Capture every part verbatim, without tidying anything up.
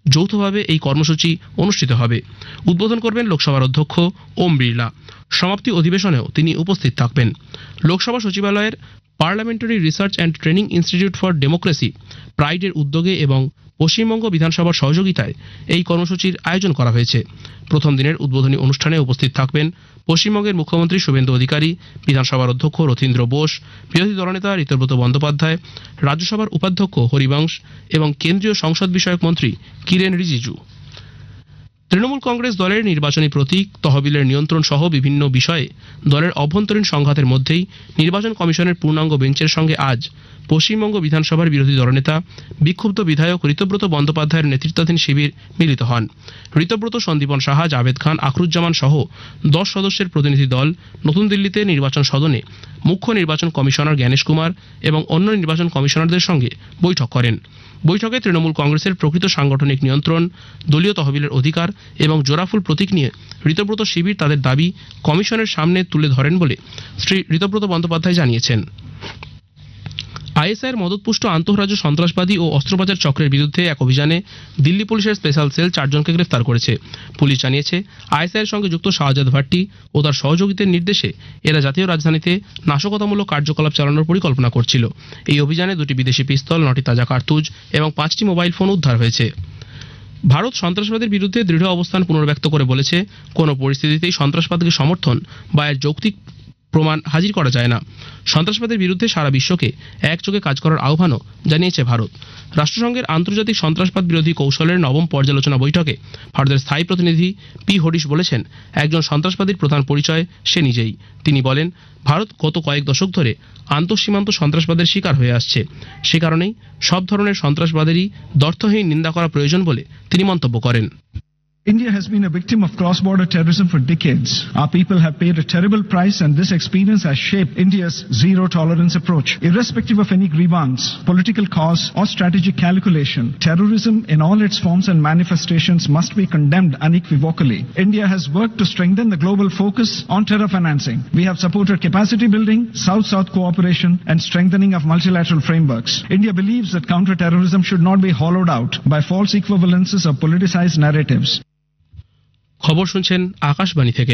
যৌথভাবে এই কর্মসূচি অনুষ্ঠিত হবে। উদ্বোধন করবেন লোকসভার অধ্যক্ষ ওম বিড়লা। সমাপ্তি অধিবেশনেও তিনি উপস্থিত থাকবেন। লোকসভা সচিবালয়ের parliamentary research and training institute for democracy প্রাইডের উদ্যোগে এবং পশ্চিমবঙ্গ বিধানসভার সহযোগিতায় এই কর্মসূচির আয়োজন করা হয়েছে। প্রথম দিনের উদ্বোধনী অনুষ্ঠানে উপস্থিত থাকবেন পশ্চিমবঙ্গের মুখ্যমন্ত্রী শুভেন্দু অধিকারী, বিধানসভার অধ্যক্ষ রথীন্দ্র বোস, বিরোধী দলনেতা ঋতব্রত বন্দ্যোপাধ্যায়, রাজ্যসভার উপাধ্যক্ষ হরিবংশ এবং কেন্দ্রীয় সংসদ বিষয়ক মন্ত্রী কিরেন রিজিজু। তৃণমূল কংগ্রেস দলের নির্বাচনী প্রতীক, তহবিলের নিয়ন্ত্রণ সহ বিভিন্ন বিষয়ে দলের অভ্যন্তরীণ সংঘাতের মধ্যেই নির্বাচন কমিশনের পূর্ণাঙ্গ বেঞ্চের সঙ্গে আজ পশ্চিমবঙ্গ বিধানসভার বিরোধী দলনেতা বিক্ষুব্ধ বিধায়ক ঋতব্রত বন্দ্যোপাধ্যায়ের নেতৃত্বাধীন শিবির মিলিত হন। ঋতব্রত, সন্দীপন সাহা, জাভেদ খান, আখরুজ্জামান সহ দশ সদস্যের প্রতিনিধি দল নতুন দিল্লিতে নির্বাচন সদনে মুখ্য নির্বাচন কমিশনার জ্ঞানেশ কুমার এবং অন্য নির্বাচন কমিশনারদের সঙ্গে বৈঠক করেন। বৈঠকে তৃণমূল কংগ্রেসের প্রকৃত সাংগঠনিক নিয়ন্ত্রণ, দলীয় তহবিলের অধিকার এবং জোড়াফুল প্রতীক নিয়ে ঋতব্রত শিবির তাদের দাবি কমিশনের সামনে তুলে ধরেন বলে শ্রী ঋতব্রত বন্দ্যোপাধ্যায় জানিয়েছেন। আইএসআইয়ের মদতপুষ্ট আন্তঃরাজ্য সন্ত্রাসবাদী ও অস্ত্রোপচার চক্রের বিরুদ্ধে এক অভিযানে দিল্লি পুলিশের স্পেশাল সেল চারজনকে গ্রেফতার করেছে। পুলিশ জানিয়েছে, আইএসআইয়ের সঙ্গে যুক্ত শাহজাদ ভাট্টি ও তার সহযোগীদের নির্দেশে এরা জাতীয় রাজধানীতে নাশকতামূলক কার্যকলাপ চালানোর পরিকল্পনা করছিল। এই অভিযানে দুটি বিদেশি পিস্তল, নটি তাজা কার্তুজ এবং পাঁচটি মোবাইল ফোন উদ্ধার হয়েছে। ভারত সন্ত্রাসবাদের বিরুদ্ধে দৃঢ় অবস্থান পুনর্ব্যক্ত করে বলেছে, কোনো পরিস্থিতিতেই সন্ত্রাসবাদকে সমর্থন বা এর যৌক্তিক প্রমাণ হাজির করা যায় না। সন্ত্রাসবাদের বিরুদ্ধে সারা বিশ্বকে একযোগে কাজ করার আহ্বানও জানিয়েছে ভারত। রাষ্ট্রসংঘের আন্তর্জাতিক সন্ত্রাসবাদ বিরোধী কৌশলের নবম পর্যালোচনা বৈঠকে ভারতের স্থায়ী প্রতিনিধি পি হরিশ বলেছেন, একজন সন্ত্রাসবাদীর প্রধান পরিচয় সে নিজেই। তিনি বলেন, ভারত গত কয়েক দশক ধরে আন্তঃসীমান্ত সন্ত্রাসবাদের শিকার হয়ে আসছে। সে কারণেই সব ধরনের সন্ত্রাসবাদেরই দ্ব্যর্থহীন নিন্দা করা প্রয়োজন বলে তিনি মন্তব্য করেন। India has been a victim of cross-border terrorism for decades. Our people have paid a terrible price, and this experience has shaped India's zero-tolerance approach. Irrespective of any grievance, political cause, or strategic calculation, terrorism in all its forms and manifestations must be condemned unequivocally. India has worked to strengthen the global focus on terror financing. We have supported capacity building, South-South cooperation, and strengthening of multilateral frameworks. India believes that counter-terrorism should not be hollowed out by false equivalences or politicized narratives. খবর শুনছেন আকাশবাণী থেকে।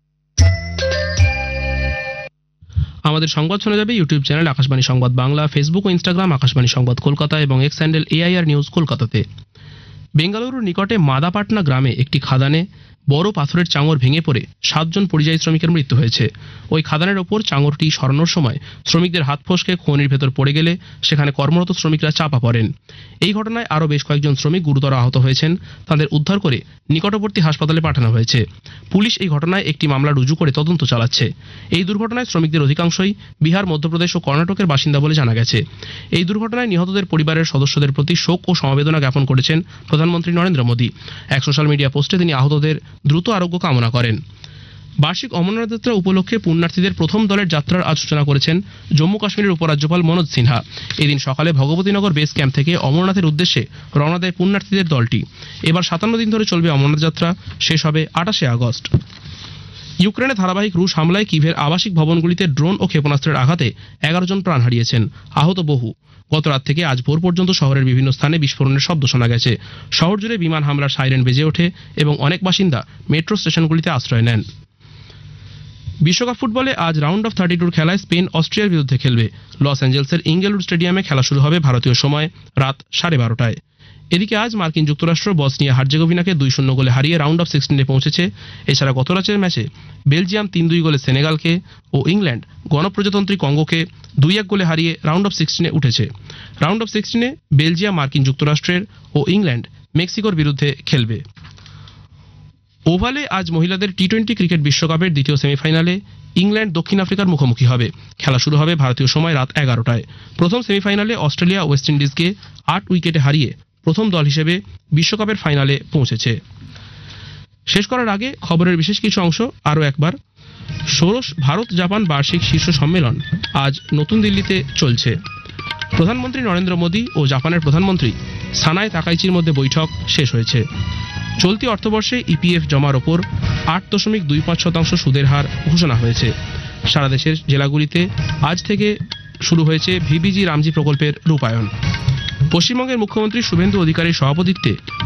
আমাদের সংবাদ শোনা যাবে YouTube channel Akashvani সংবাদ Bangla, Facebook ও Instagram Akashvani সংবাদ কলকাতা এবং এক্স হ্যান্ডেল এআইআর নিউজ কলকাতাতে। বেঙ্গালুরুর নিকটে মাদাপাটনা গ্রামে একটি খাদানে বড় পাথরের চাঙর ভেঙে পড়ে সাতজন পরিযায়ী শ্রমিকের মৃত্যু হয়েছে। ওই খাদানের ওপর চাঙরটি সরানোর সময় শ্রমিকদের হাত ফসকে খনির ভেতর পড়ে গেলে সেখানে কর্মরত শ্রমিকরা চাপা পড়েন। এই ঘটনায় আরও বেশ কয়েকজন শ্রমিক গুরুতর আহত হয়েছেন। তাদের উদ্ধার করে নিকটবর্তী হাসপাতালে পাঠানো হয়েছে। পুলিশ এই ঘটনায় একটি মামলা রুজু করে তদন্ত চালাচ্ছে। এই দুর্ঘটনায় শ্রমিকদের অধিকাংশই বিহার, মধ্যপ্রদেশ ও কর্ণাটকের বাসিন্দা বলে জানা গেছে। এই দুর্ঘটনায় নিহতদের পরিবারের সদস্যদের প্রতি শোক ও সমবেদনা জ্ঞাপন করেছেন প্রধানমন্ত্রী নরেন্দ্র মোদী। এক সোশ্যাল মিডিয়া পোস্টে তিনি আহতদের দ্রুত আরোগ্য কামনা করেন। বার্ষিক অমরনাথ যাত্রা উপলক্ষে পুণ্যার্থীদের প্রথম দলের যাত্রার আজ সূচনা করেছেন জম্মু কাশ্মীরের উপরাজ্যপাল মনোজ সিনহা। এদিন সকালে ভগবতীনগর বেস ক্যাম্প থেকে অমরনাথের উদ্দেশ্যে রওনা দেয় পুণ্যার্থীদের দলটি। এবার সাতান্ন দিন ধরে চলবে অমরনাথ যাত্রা, শেষ হবে আটাশে আগস্ট। ইউক্রেনে ধারাবাহিক রুশ হামলায় কিভের আবাসিক ভবনগুলিতে ড্রোন ও ক্ষেপণাস্ত্রের আঘাতে এগারো জন প্রাণ হারিয়েছেন, আহত বহু। গত রাত থেকে আজ ভোর পর্যন্ত শহরের বিভিন্ন স্থানে বিস্ফোরণের শব্দ শোনা গেছে। শহর জুড়ে বিমান হামলার সাইরেন বেজে ওঠে এবং অনেক বাসিন্দা মেট্রো স্টেশনগুলিতে আশ্রয় নেন। বিশ্বকাপ ফুটবলে আজ রাউন্ড অফ থার্টি টুর খেলায় স্পেন অস্ট্রিয়ার বিরুদ্ধে খেলবে। লস অ্যাঞ্জেলসের ইঙ্গেলউড স্টেডিয়ামে খেলা শুরু হবে ভারতীয় সময় রাত সাড়ে বারোটায়। এদিকে আজ মার্কিন যুক্তরাষ্ট্র বসনিয়া হার্জেগোভিনাকে দুই শূন্য গোলে হারিয়ে রাউন্ড অফ সিক্সটিনে পৌঁছেছে। এছাড়া গত রাতের ম্যাচে বেলজিয়াম তিন দুই গোলে সেনেগালকে ও ইংল্যান্ড গণপ্রজাতন্ত্রী কঙ্গোকে দুই এক গোলে হারিয়ে রাউন্ড অফ সিক্সটিনে উঠেছে। রাউন্ড অফ সিক্সটিনে বেলজিয়াম মার্কিন যুক্তরাষ্ট্রের ও ইংল্যান্ড মেক্সিকোর বিরুদ্ধে খেলবে। ওভালে আজ মহিলাদের টি টোয়েন্টি ক্রিকেট বিশ্বকাপের দ্বিতীয় সেমিফাইনালে ইংল্যান্ড দক্ষিণ আফ্রিকার মুখোমুখি হবে। খেলা শুরু হবে ভারতীয় সময় রাত এগারোটায়। প্রথম সেমিফাইনালে অস্ট্রেলিয়া ওয়েস্ট ইন্ডিজকে আট উইকেটে হারিয়ে প্রথম দল হিসেবে বিশ্বকাপের ফাইনালে পৌঁছেছে। শেষ করার আগে খবরের বিশেষ কিছু অংশ আরও একবার। ষোড়শ ভারত জাপান বার্ষিক শীর্ষ সম্মেলন আজ নতুন দিল্লিতে চলছে। প্রধানমন্ত্রী নরেন্দ্র মোদী ও জাপানের প্রধানমন্ত্রী সানায় তাকাইচির মধ্যে বৈঠক শেষ হয়েছে। চলতি অর্থবর্ষে ইপিএফ জমার ওপর আট দশমিক দুই পাঁচ শতাংশ সুদের হার ঘোষণা হয়েছে। সারা দেশের জেলাগুলিতে আজ থেকে শুরু হয়েছে ভিবিজি রামজি প্রকল্পের রূপায়ণ। পশ্চিমবঙ্গের মুখ্যমন্ত্রী শুভেন্দু অধিকারীর সভাপতিত্বে